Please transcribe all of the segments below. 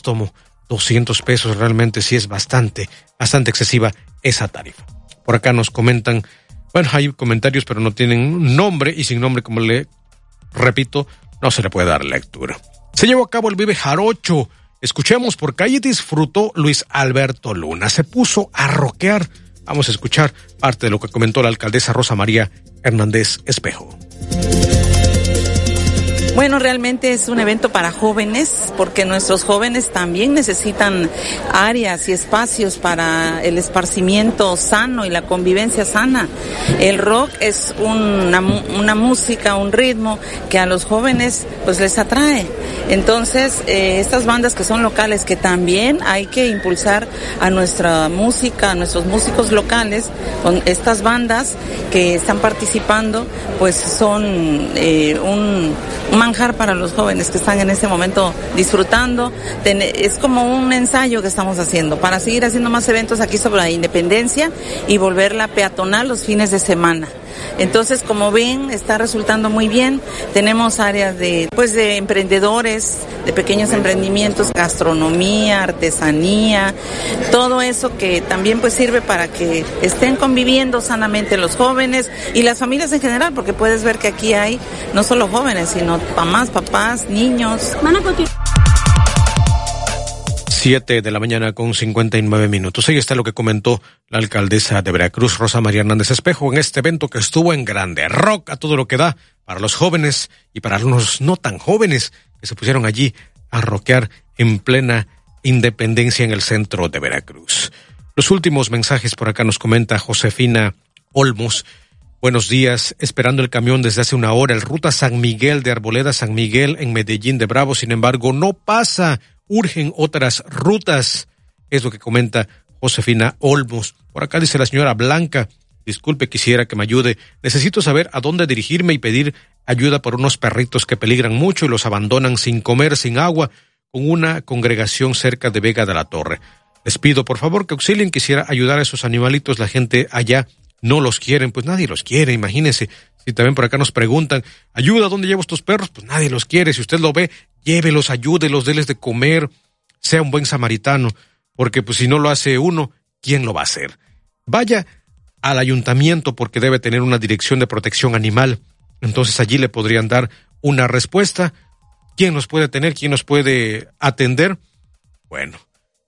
Crisóstomo, 200 pesos, realmente sí es bastante excesiva esa tarifa. Por acá nos comentan, bueno, hay comentarios pero no tienen nombre, y sin nombre, como le repito, no se le puede dar lectura. Se llevó a cabo el Vive Jarocho. Escuchemos por qué allí disfrutó Luis Alberto Luna. Se puso a rockear. Vamos a escuchar parte de lo que comentó la alcaldesa Rosa María Hernández Espejo. Bueno, realmente es un evento para jóvenes, porque nuestros jóvenes también necesitan áreas y espacios para el esparcimiento sano y la convivencia sana. El rock es una música, un ritmo que a los jóvenes pues les atrae. Entonces, estas bandas que son locales, que también hay que impulsar a nuestra música, a nuestros músicos locales, con estas bandas que están participando, pues son un manjar para los jóvenes que están en este momento disfrutando. Es como un ensayo que estamos haciendo para seguir haciendo más eventos aquí sobre la independencia y volverla peatonal los fines de semana. Entonces, como ven, está resultando muy bien. Tenemos áreas de emprendedores, de pequeños emprendimientos, gastronomía, artesanía, todo eso que también pues sirve para que estén conviviendo sanamente los jóvenes y las familias en general, porque puedes ver que aquí hay no solo jóvenes, sino mamás, papás, niños. 7 de la mañana con 59 minutos. Ahí está lo que comentó la alcaldesa de Veracruz, Rosa María Hernández Espejo, en este evento que estuvo en grande. Rock a todo lo que da para los jóvenes y para los no tan jóvenes que se pusieron allí a rockear en plena independencia en el centro de Veracruz. Los últimos mensajes por acá nos comenta Josefina Olmos. Buenos días, esperando el camión desde hace una hora, el ruta San Miguel de Arboleda, San Miguel en Medellín de Bravo, sin embargo, no pasa. Urgen otras rutas, es lo que comenta Josefina Olmos. Por acá dice la señora Blanca, disculpe, quisiera que me ayude. Necesito saber a dónde dirigirme y pedir ayuda por unos perritos que peligran mucho y los abandonan sin comer, sin agua, con una congregación cerca de Vega de la Torre. Les pido, por favor, que auxilien, quisiera ayudar a esos animalitos, la gente allá no los quieren, pues nadie los quiere, imagínense. Si también por acá nos preguntan, ayuda, ¿dónde llevo estos perros? Pues nadie los quiere, si usted lo ve, llévelos, ayúdelos, déles de comer, sea un buen samaritano, porque pues si no lo hace uno, ¿quién lo va a hacer? Vaya al ayuntamiento porque debe tener una dirección de protección animal, entonces allí le podrían dar una respuesta. ¿Quién los puede tener? ¿Quién nos puede atender? Bueno,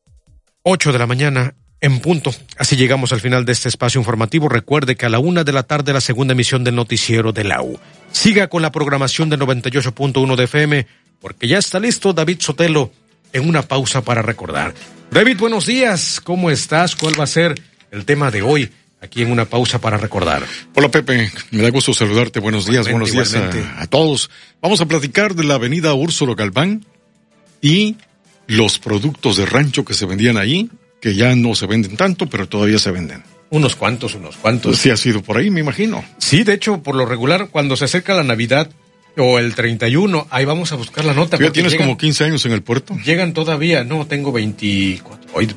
8 de la mañana en punto. Así llegamos al final de este espacio informativo. Recuerde que a la 1 de la tarde la segunda emisión del noticiero de la U. Siga con la programación de 98.1 de FM, porque ya está listo David Sotelo en una pausa para recordar. David, buenos días. ¿Cómo estás? ¿Cuál va a ser el tema de hoy aquí en una pausa para recordar? Hola Pepe, me da gusto saludarte. Buenos días a todos. Vamos a platicar de la avenida Úrsulo Galván y los productos de rancho que se vendían ahí, que ya no se venden tanto, pero todavía se venden. Unos cuantos. Sí ha sido por ahí, me imagino. Sí, de hecho, por lo regular, cuando se acerca la Navidad o el 31, ahí vamos a buscar la nota. ¿Ya tienes como 15 años en el puerto? Llegan todavía, no, tengo 24. Oye,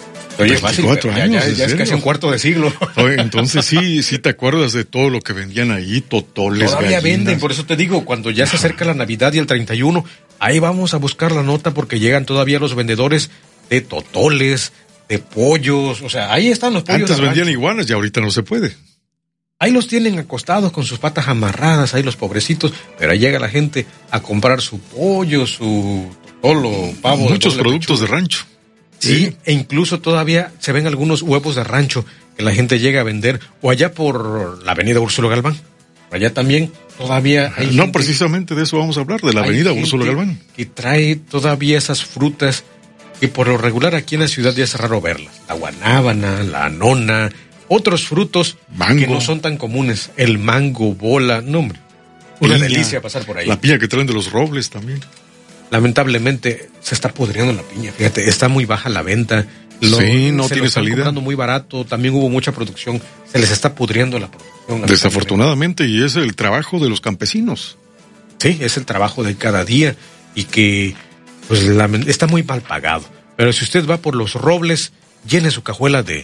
24 años, ya es casi un cuarto de siglo. Oye, entonces sí te acuerdas de todo lo que vendían ahí, totoles, todavía gallinas. Venden, por eso te digo, cuando ya se acerca la Navidad y el 31, ahí vamos a buscar la nota porque llegan todavía los vendedores de totoles, de pollos, o sea, ahí están los pollos. Antes vendían iguanas y ahorita no se puede. Ahí los tienen acostados con sus patas amarradas, ahí los pobrecitos, pero ahí llega la gente a comprar su pollo, su totolo, pavo. Muchos productos de rancho. Sí, e incluso todavía se ven algunos huevos de rancho que la gente llega a vender, o allá por la avenida Úrsulo Galván. Allá también todavía hay No, precisamente de eso vamos a hablar, de la avenida Úrsulo Galván. Que trae todavía esas frutas que por lo regular aquí en la ciudad ya es raro verlas. La guanábana, la anona, otros frutos mango, que no son tan comunes. El mango, bola, no hombre. Una delicia pasar por ahí. La piña que traen de los robles también. Lamentablemente se está pudriendo la piña, fíjate, está muy baja la venta. Sí, no tiene salida. Se lo están comprando muy barato, también hubo mucha producción, se les está pudriendo la producción. Desafortunadamente, y es el trabajo de los campesinos. Sí, es el trabajo de cada día y que pues está muy mal pagado. Pero si usted va por los robles, llene su cajuela de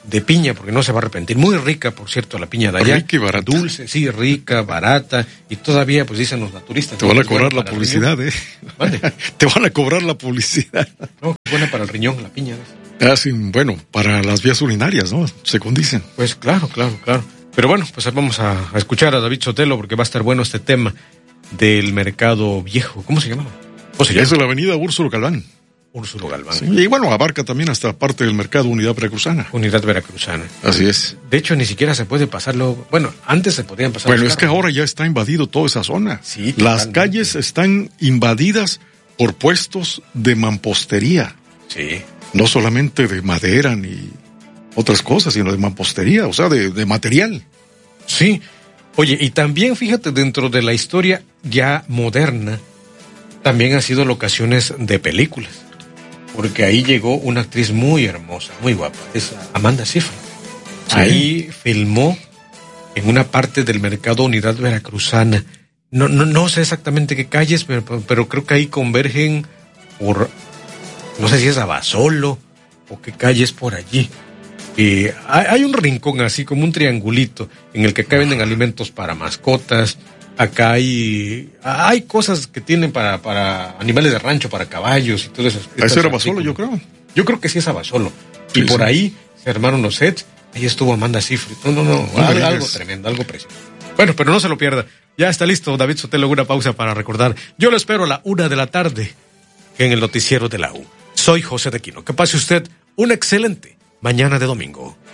de piña, porque no se va a arrepentir. Muy rica, por cierto, la piña de allá. Rica y barata. Dulce, sí, rica, barata, y todavía, pues dicen los naturistas. Te van a cobrar la publicidad, ¿Mande? Te van a cobrar la publicidad. No, es buena para el riñón, la piña. Sí, bueno, para las vías urinarias, ¿no? Según dicen. Pues claro. Pero bueno, pues vamos a escuchar a David Sotelo, porque va a estar bueno este tema del mercado viejo. ¿Cómo se llamaba? Es la avenida Úrsulo Galván. Úrsulo Galván. Sí, y bueno, abarca también hasta parte del mercado Unidad Veracruzana. Unidad Veracruzana. Así es. De hecho, ni siquiera se puede pasarlo. Bueno, antes se podían pasar. Bueno, es que ahora ya está invadido toda esa zona. Sí, las calles están invadidas por puestos de mampostería. Sí. No solamente de madera ni otras cosas, sino de mampostería, o sea, de material. Sí. Oye, y también fíjate, dentro de la historia ya moderna, también ha sido locaciones de películas. Porque ahí llegó una actriz muy hermosa, muy guapa, es Amanda Seyfried. Sí. Ahí filmó en una parte del mercado Unidad Veracruzana. No sé exactamente qué calles, pero creo que ahí convergen por, no sé si es Abasolo o qué calles por allí. Hay un rincón así como un triangulito en el que acá venden alimentos para mascotas. Acá hay cosas que tienen para animales de rancho, para caballos y todo eso. Ese era Abasolo, yo creo. Yo creo que sí es Abasolo. Sí, y por ahí se armaron los sets. Ahí estuvo Amanda Seyfried. Algo tremendo, algo precioso. Bueno, pero no se lo pierda. Ya está listo David Sotelo, una pausa para recordar. Yo lo espero a la 1:00 p.m. en el noticiero de la U. Soy José de Quino. Que pase usted una excelente mañana de domingo.